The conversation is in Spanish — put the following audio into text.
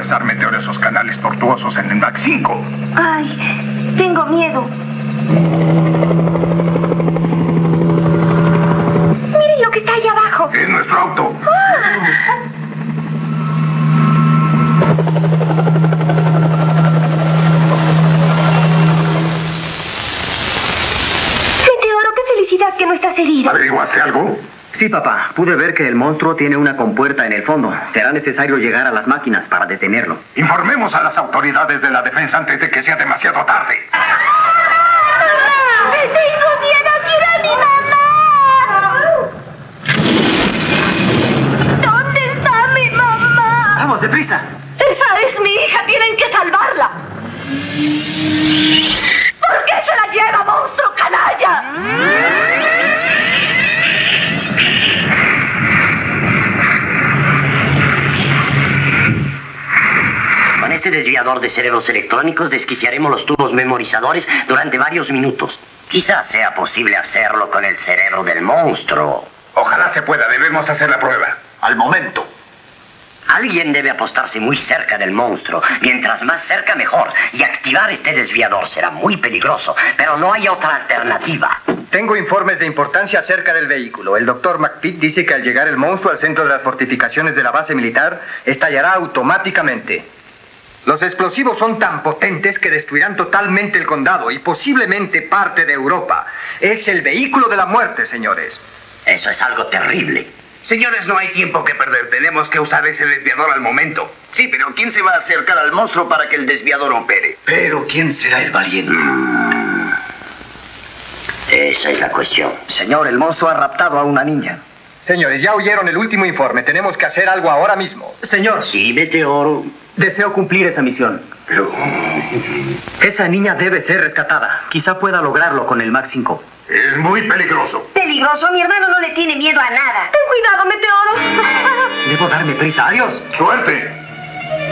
atravesar, Meteoro, esos canales tortuosos en el Mach 5. Ay, tengo miedo. Miren lo que está ahí abajo. Es nuestro auto. Meteoro, qué felicidad que no estás herido. ¿Averiguaste algo? Sí, papá. Pude ver que el monstruo tiene una compuerta en el fondo. Será necesario llegar a las máquinas para detenerlo. Informemos a las autoridades de la defensa antes de que sea demasiado tarde. ¡Tengo miedo! ¡Quiero a mi mamá! ¿Dónde está mi mamá? ¡Vamos, deprisa! ¡Esa es mi hija! ¡Tienen que salvarla! ¿Por qué se la lleva, monstruo canalla? Con este desviador de cerebros electrónicos desquiciaremos los tubos memorizadores durante varios minutos. Quizás sea posible hacerlo con el cerebro del monstruo. Ojalá se pueda. Debemos hacer la prueba. Al momento. Alguien debe apostarse muy cerca del monstruo. Mientras más cerca, mejor. Y activar este desviador será muy peligroso. Pero no hay otra alternativa. Tengo informes de importancia acerca del vehículo. El doctor McPeak dice que al llegar el monstruo al centro de las fortificaciones de la base militar, estallará automáticamente. Los explosivos son tan potentes que destruirán totalmente el condado y posiblemente parte de Europa. Es el vehículo de la muerte, señores. Eso es algo terrible. Señores, no hay tiempo que perder. Tenemos que usar ese desviador al momento. Sí, pero ¿quién se va a acercar al monstruo para que el desviador opere? Pero ¿quién será el valiente? Esa es la cuestión. Señor, el monstruo ha raptado a una niña. Señores, ya oyeron el último informe. Tenemos que hacer algo ahora mismo. Señor, Sí, Meteoro. deseo cumplir esa misión. Pero... Esa niña debe ser rescatada. Quizá pueda lograrlo con el Mach 5. es muy peligroso. Peligroso, mi hermano no le tiene miedo a nada. Ten cuidado, Meteoro. Debo darme prisa. Adiós. ¡Suerte!